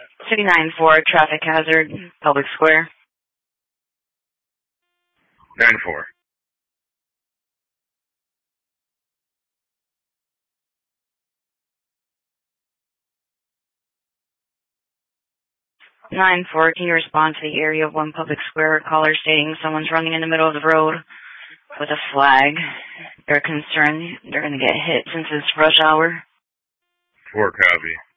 City 9-4, traffic hazard, public square. 9-4. 9-4, can you respond to the area of 1 public square caller stating someone's running in the middle of the road with a flag? They're concerned they're going to get hit since it's rush hour. 4 copy.